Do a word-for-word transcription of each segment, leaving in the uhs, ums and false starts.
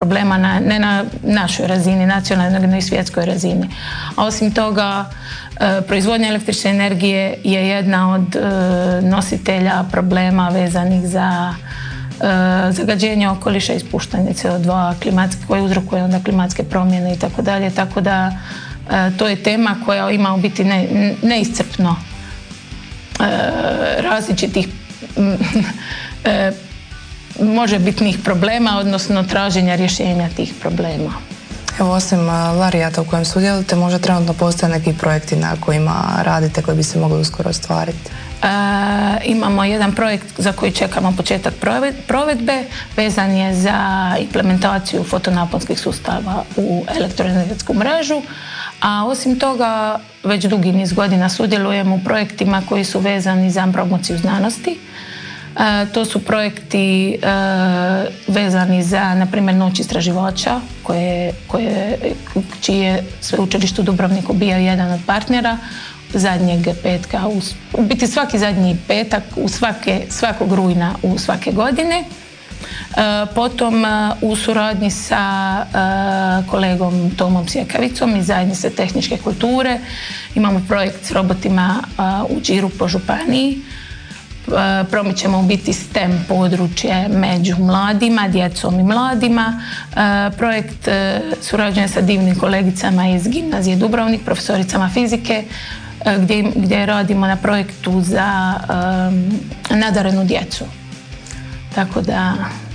problema na, ne na našoj razini, nacionalnoj, nego i svjetskoj razini. A osim toga, proizvodnja električne energije je jedna od nositelja problema vezanih za zagađenje okoliša, ispuštanje C O dva, klimatske, koje uzrokuje onda klimatske promjene i tako dalje. Tako da to je tema koja ima u biti ne, neiscrpno različitih možebitnih problema, odnosno traženja rješenja tih problema. Evo, osim Larijata u kojem sudjelujete, možda trenutno postoje neki projekti na kojima radite koji bi se mogli uskoro ostvariti? E, imamo jedan projekt za koji čekamo početak provedbe, vezan je za implementaciju fotonaponskih sustava u elektroenergetsku mrežu, a osim toga već dugi niz godina sudjelujemo u projektima koji su vezani za promociju znanosti. E, to su projekti e, vezani za, na primjer, Noć istraživača, koje, koje, čije sveučilište u Dubrovniku bio jedan od partnera zadnjeg petka, u, u biti svaki zadnji petak u svake, svakog rujna u svake godine. E, potom e, u suradnji sa e, kolegom Tomom Sjekavicom iz Zajednice tehničke kulture imamo projekt s robotima e, u Điru po županiji. Promičemo u biti STEM područje među mladima, djecom i mladima. Projekt surađuje sa divnim kolegicama iz Gimnazije Dubrovnik, profesoricama fizike, gdje, gdje radimo na projektu za um, nadarenu djecu. Tako da...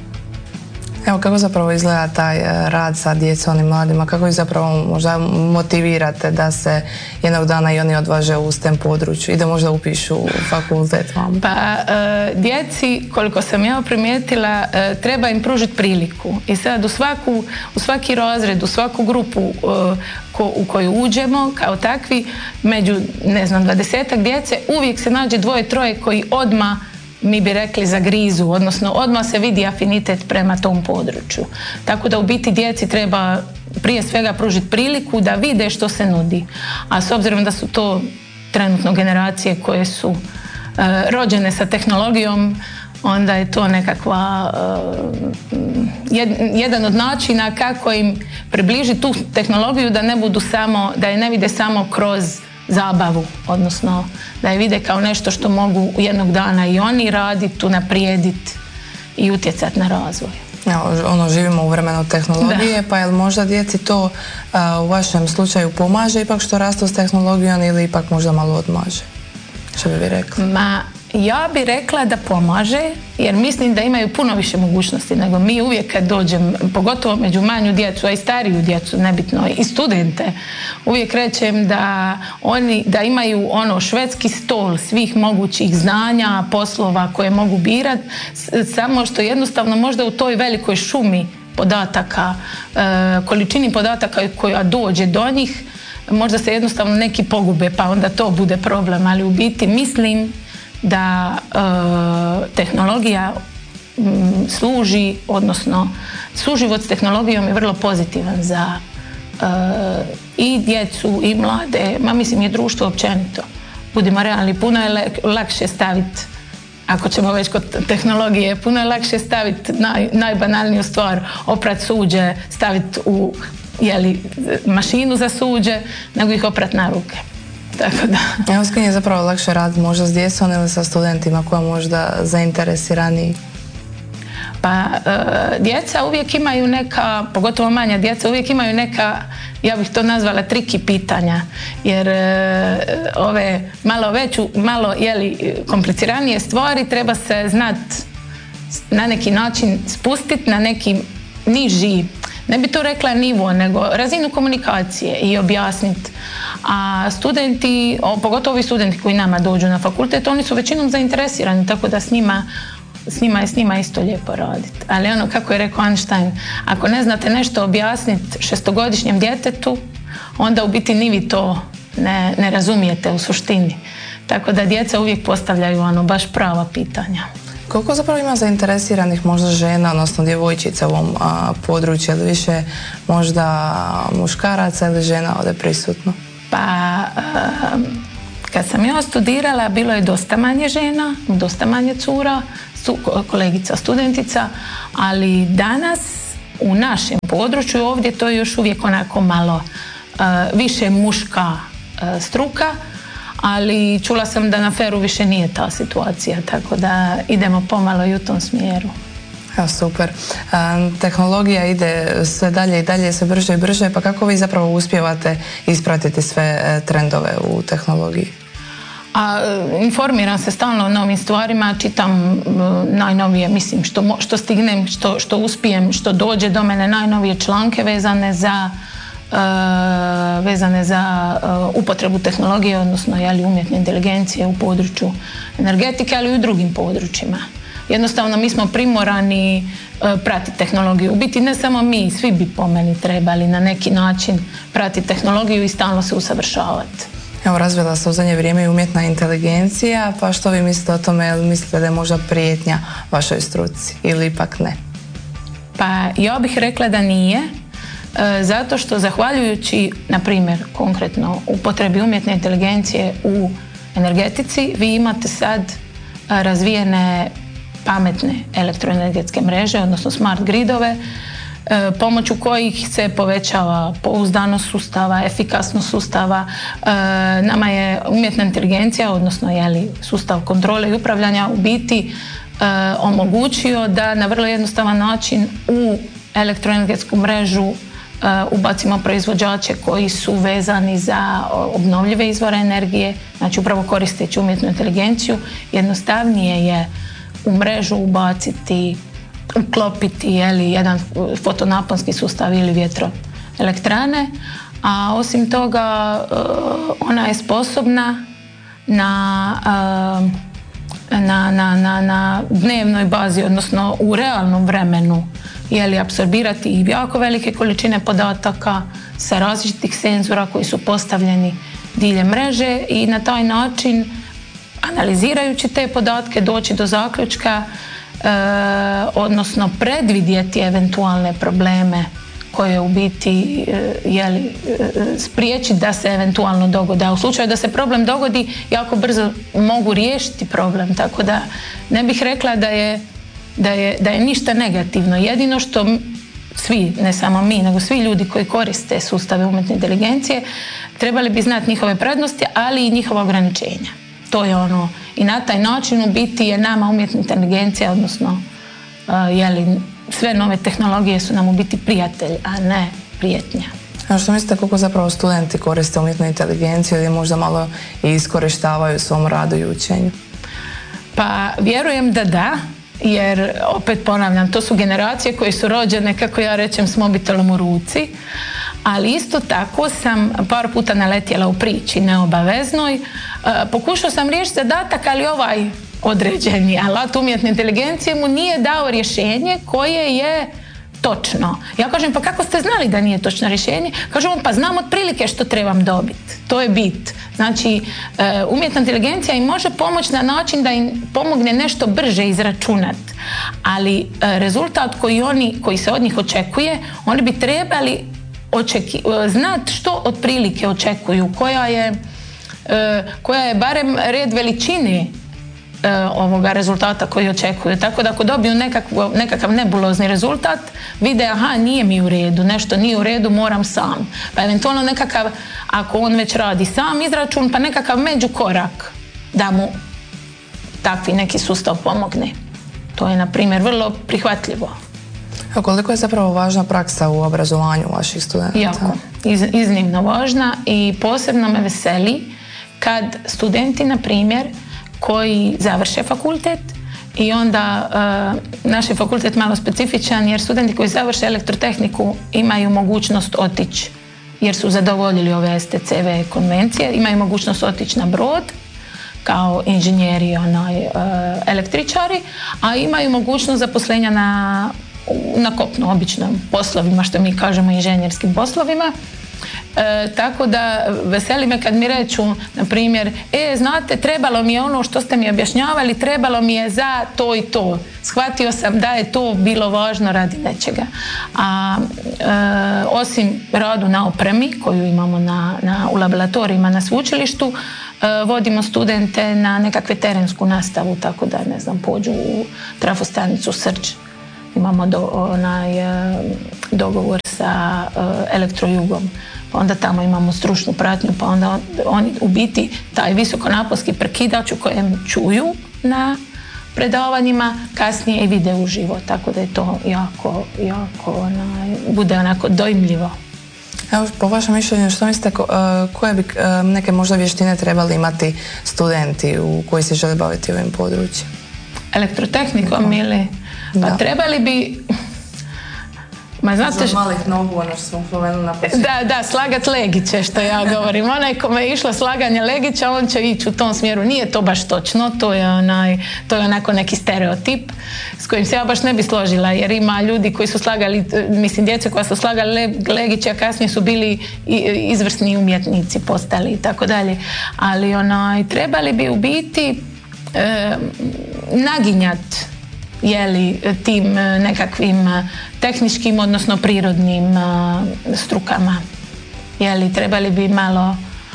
Evo, kako zapravo izgleda taj rad sa djecom i mladima? Kako ih zapravo možda motivirate da se jednog dana i oni odvaže u STEM području i da možda upišu u fakultet vam? Pa, djeci, koliko sam ja primijetila, treba im pružiti priliku. I sad u, svaku, u svaki razred, u svaku grupu ko, u koju uđemo, kao takvi, među, ne znam, dvadesetak djece, uvijek se nađe dvoje, troje koji odmah, mi bi rekli, za grizu, odnosno odmah se vidi afinitet prema tom području. Tako da u biti djeci treba prije svega pružiti priliku da vide što se nudi. A s obzirom da su to trenutno generacije koje su uh, rođene sa tehnologijom, onda je to nekakva uh, jed, jedan od načina kako im približiti tu tehnologiju da ne budu samo, da je ne vide samo kroz zabavu, odnosno da je vide kao nešto što mogu jednog dana i oni raditi, unaprijediti i utjecati na razvoj. Evo, ono, živimo u vremenu tehnologije, da. Pa je li možda djeci to a, u vašem slučaju pomaže ipak što rastu s tehnologijom ili ipak možda malo odmaže? Što bi vi rekli? Ma, ja bi rekla da pomaže, jer mislim da imaju puno više mogućnosti nego mi uvijek kad dođem, pogotovo među manju djecu, a i stariju djecu, nebitno, i studente, uvijek rečem da oni, da imaju ono švedski stol svih mogućih znanja, poslova koje mogu birati, samo što jednostavno možda u toj velikoj šumi podataka, količini podataka koja dođe do njih, možda se jednostavno neki pogube, pa onda to bude problem, ali u biti mislim da e, tehnologija m, služi, odnosno suživot s tehnologijom je vrlo pozitivan za e, i djecu i mlade, ma mislim i društvo općenito. Budimo realni, puno je le, lakše staviti, ako ćemo već kod tehnologije, puno je lakše staviti naj, najbanalniju stvar, oprat suđe, staviti u jeli, mašinu za suđe, nego ih oprat na ruke. Tako da. Evo, s kim je zapravo lakše raditi, možda s djecom ili sa studentima koja možda zainteresiraniji? Pa e, djeca uvijek imaju neka, pogotovo manja djeca, uvijek imaju neka, ja bih to nazvala triki pitanja, jer e, ove malo veću, malo jeli, kompliciranije stvari treba se znati na neki način spustiti na neki niži, ne bi to rekla nivo, nego razinu komunikacije i objasniti. A studenti, pogotovo ovi studenti koji nama dođu na fakultet, oni su većinom zainteresirani, tako da s njima, s njima je s njima isto lijepo raditi. Ali ono, kako je rekao Einstein, ako ne znate nešto objasniti šestogodišnjem djetetu, onda u biti ni vi to ne, ne razumijete u suštini. Tako da djeca uvijek postavljaju ono baš prava pitanja. Koliko zapravo ima zainteresiranih možda žena, odnosno djevojčica u ovom a, području, ili više možda muškaraca ili žena ovdje prisutno? Pa, a, kad sam ja studirala, bilo je dosta manje žena, dosta manje cura, stu, kolegica, studentica, ali danas u našem području, ovdje to je još uvijek onako malo uh, više muška uh, struka, ali čula sam da na feru više nije ta situacija, tako da idemo pomalo i u tom smjeru. Evo, super. Um, tehnologija ide sve dalje i dalje, sve brže i brže, pa kako vi zapravo uspijevate ispratiti sve uh, trendove u tehnologiji? A informiram se stalno o novim stvarima, čitam uh, najnovije, mislim, što, što stignem, što, što uspijem, što dođe do mene, najnovije članke vezane za uh, vezane za uh, upotrebu tehnologije, odnosno jeli, umjetne inteligencije u području energetike, ali i u drugim područjima. Jednostavno mi smo primorani uh, pratiti tehnologiju. U biti ne samo mi, svi bi po meni trebali na neki način pratiti tehnologiju i stalno se usavršavati. Evo, razvila se u zadnje vrijeme i umjetna inteligencija, pa što vi mislite o tome, jel mislite da je možda prijetnja vašoj struci ili ipak ne? Pa ja bih rekla da nije, e, zato što zahvaljujući, na primjer, konkretno upotrebi umjetne inteligencije u energetici, vi imate sad razvijene pametne elektroenergetske mreže, odnosno smart gridove, pomoću kojih se povećava pouzdanost sustava, efikasnost sustava. Nama je umjetna inteligencija, odnosno jeli, sustav kontrole i upravljanja u biti omogućio da na vrlo jednostavan način u elektroenergetsku mrežu ubacimo proizvođače koji su vezani za obnovljive izvore energije, znači upravo koristeći umjetnu inteligenciju jednostavnije je u mrežu ubaciti, uklopiti jeli, jedan fotonaponski sustav ili vjetroelektrane, a osim toga ona je sposobna na, na, na, na, na dnevnoj bazi, odnosno u realnom vremenu, jeli, apsorbirati i jako velike količine podataka sa različitih senzora koji su postavljeni diljem mreže i na taj način, analizirajući te podatke, doći do zaključka, e, odnosno predvidjeti eventualne probleme koje u biti e, jeli, e, spriječiti da se eventualno dogode. A u slučaju da se problem dogodi, jako brzo mogu riješiti problem, tako da ne bih rekla da je, da je, da je ništa negativno. Jedino što svi, ne samo mi, nego svi ljudi koji koriste sustave umjetne inteligencije, trebali bi znati njihove prednosti, ali i njihova ograničenja. To je ono, i na taj način u biti je nama umjetna inteligencija, odnosno uh, jeli, sve nove tehnologije su nam u biti prijatelj, a ne prijetnja. A što mislite koliko zapravo studenti koriste umjetnu inteligenciju ili možda malo i iskorištavaju u svom radu i učenju? Pa vjerujem da da, jer opet ponavljam, to su generacije koje su rođene, kako ja rečem, s mobitelom u ruci, ali isto tako sam par puta naletjela u priči neobaveznoj. Pokušao sam riješiti zadatak, ali ovaj određeni alat umjetne inteligencije mu nije dao rješenje koje je točno. Ja kažem, pa kako ste znali da nije točno rješenje? Kaže on, pa znam otprilike što trebam dobiti. To je bit. Znači, umjetna inteligencija im može pomoći na način da im pomogne nešto brže izračunati. Ali rezultat koji, oni, koji se od njih očekuje, oni bi trebali očeki, znati što otprilike očekuju, koja je, koja je barem red veličine ovoga rezultata koji očekuju. Tako da ako dobiju nekakav, nekakav nebulozni rezultat, vide, aha, nije mi u redu, nešto nije u redu, moram sam. Pa eventualno nekakav, ako on već radi sam izračun, pa nekakav međukorak da mu takvi neki sustav pomogne. To je, na primjer, vrlo prihvatljivo. A koliko je zapravo važna praksa u obrazovanju vaših studenta? Jako, iz, iznimno važna i posebno me veseli kad studenti, na primjer, koji završe fakultet i onda uh, naš je fakultet malo specifičan jer studenti koji završe elektrotehniku imaju mogućnost otići, jer su zadovoljili ove S T C V konvencije, imaju mogućnost otići na brod kao inženjeri, onaj, uh, električari, a imaju mogućnost zaposlenja na, na kopnu, običnom poslovima, što mi kažemo inženjerskim poslovima. E, tako da veseli me kad mi reću, na primjer, e, znate, trebalo mi je ono što ste mi objašnjavali, trebalo mi je za to i to. Shvatio sam da je to bilo važno radi nečega. A e, osim radu na opremi koju imamo na, na, u laboratorijima na sveučilištu, e, vodimo studente na nekakve terensku nastavu, tako da, ne znam, pođu u trafostanicu Srđ imamo do, onaj, dogovor sa Elektrojugom, pa onda tamo imamo stručnu pratnju, pa onda oni u biti taj visokonaponski prekidač u kojem čuju na predavanjima, kasnije i vide uživo, tako da je to jako, jako onaj, bude onako dojmljivo. Evo, po vašem mišljenju, što mislite, koje bi neke možda vještine trebali imati studenti u koji se žele baviti ovim područjem? Elektrotehnikom ili? Pa da. Trebali bi... Ma, znate, za malih nogu, ono što smo spomenuli na početku. Da, da, slagat legiće, što ja govorim. Onaj kome je išlo slaganje legića, on će ići u tom smjeru. Nije to baš točno, to je, onaj, to je onako neki stereotip s kojim se ja baš ne bi složila, jer ima ljudi koji su slagali, mislim, djece koja su slagali legiće, a kasnije su bili izvrsni umjetnici postali i tako dalje. Ali onaj, trebali bi u biti e, naginjat jeli, tim nekakvim tehničkim, odnosno prirodnim strukama. Jeli, trebali bi malo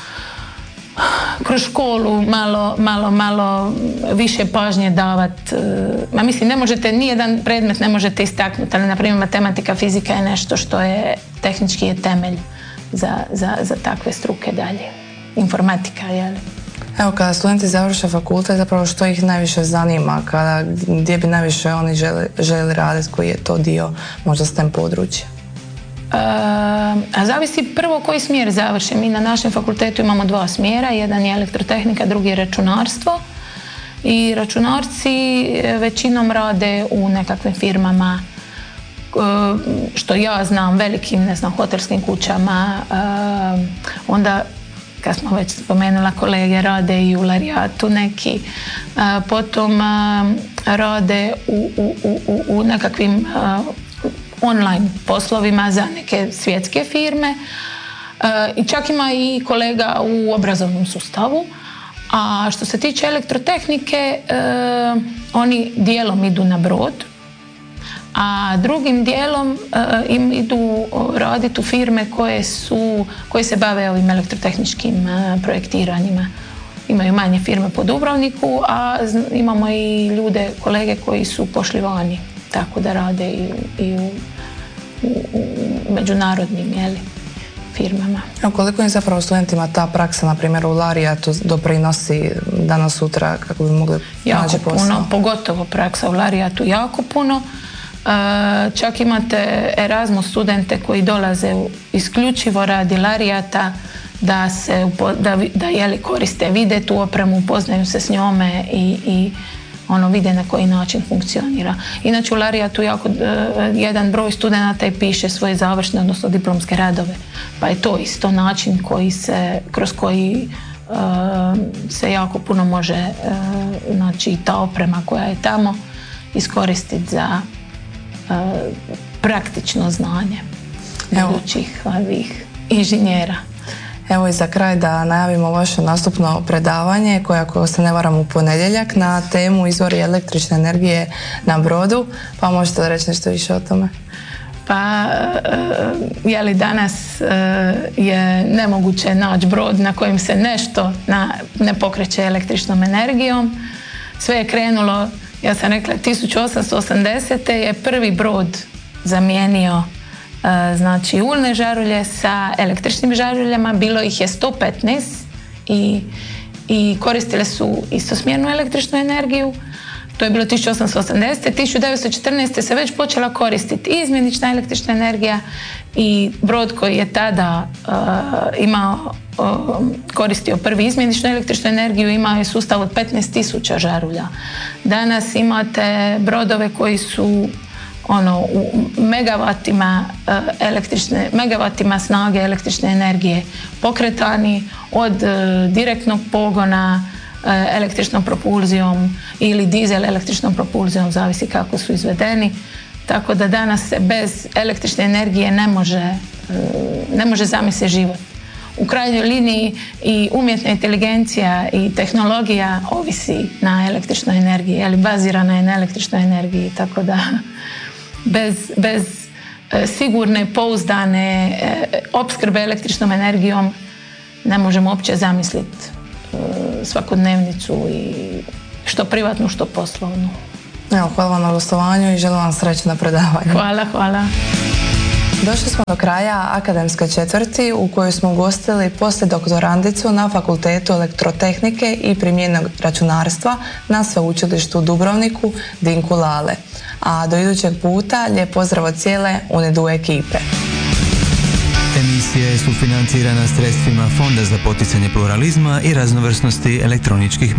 kroz školu malo, malo, malo više pažnje davati. Ma mislim, ne možete, nijedan predmet ne možete istaknuti, ali na primjer matematika, fizika je nešto što je tehnički je temelj za, za, za takve struke dalje. Informatika, jeli. Evo, kada studenti završe fakultet, zapravo što ih najviše zanima, kada, gdje bi najviše oni želi, želi raditi, koji je to dio možda STEM područja? E, a zavisi prvo koji smjer završe. Mi na našem fakultetu imamo dva smjera, jedan je elektrotehnika, drugi je računarstvo. I računarci većinom rade u nekakvim firmama, što ja znam, velikim, ne znam, hotelskim kućama, e, onda kad smo već spomenula, kolege rade i u Larijatu neki, a, potom a, rade u, u, u, u nekakvim a, online poslovima za neke svjetske firme a, i čak ima i kolega u obrazovnom sustavu. A što se tiče elektrotehnike, a, oni dijelom idu na brod, a drugim dijelom uh, im idu raditi u firme koje, su, koje se bave ovim elektrotehničkim uh, projektiranjima. Imaju manje firme po Dubrovniku, a imamo i ljude, kolege koji su pošli vani, tako da rade i, i u, u, u međunarodnim, jeli, firmama. A koliko je zapravo studentima ta praksa, na primjer u Larijatu, doprinosi danas sutra kako bi mogli naći posao? Jako puno, pogotovo praksa u Larijatu, jako puno. Čak imate Erasmus studente koji dolaze isključivo radi Larijata da se da, da jeli, koriste, vide tu opremu, upoznaju se s njome i, i ono vide na koji način funkcionira. Inače u Larijatu jako, jedan broj studenata i piše svoje završne, odnosno diplomske radove, pa je to isto način koji se, kroz koji uh, se jako puno može uh, znači ta oprema koja je tamo iskoristiti za Uh, praktično znanje budućih ovih inženjera. Evo i za kraj da najavimo vaše nastupno predavanje koje, ako se ne varam, u ponedjeljak na temu izvori električne energije na brodu, pa možete reći nešto više o tome? Pa uh, je li danas uh, je nemoguće naći brod na kojem se nešto na, ne pokreće električnom energijom. Sve je krenulo, ja sam rekla, tisuću osamsto osamdesete je prvi brod zamijenio uh, znači uljne žarulje sa električnim žaruljama, bilo ih je sto petnaest i, i koristile su istosmjernu električnu energiju. To je bilo tisuću osamsto osamdesete. tisuću devetsto četrnaeste se već počela koristiti izmjenična električna energija i brod koji je tada uh, imao, uh, koristio prvi izmjeničnu električnu energiju imao je sustav od petnaest tisuća žarulja. Danas imate brodove koji su ono, u megavatima, uh, električne, megavatima snage električne energije pokretani od uh, direktnog pogona električnom propulzijom ili dizel električnom propulzijom, zavisi kako su izvedeni. Tako da danas se bez električne energije ne može, ne može zamisliti život. U krajnjoj liniji i umjetna inteligencija i tehnologija ovisi na električnoj energiji, ali bazirana je na električnoj energiji, tako da bez, bez sigurne, pouzdane opskrbe električnom energijom ne možemo uopće zamisliti svakodnevnicu i što privatnu, što poslovnu. Evo, hvala vam na gostovanju i želim vam sreću na predavanju. Hvala, hvala. Došli smo do kraja akademske četvrti u kojoj smo ugostili poslijedoktorandicu na Fakultetu elektrotehnike i primijenjenog računarstva na Sveučilištu u Dubrovniku, Dinku Lale. A do idućeg puta lijep pozdrav od cijele UNIDU ekipe. Emisija je sufinancirana sredstvima Fonda za poticanje pluralizma i raznovrsnosti elektroničkih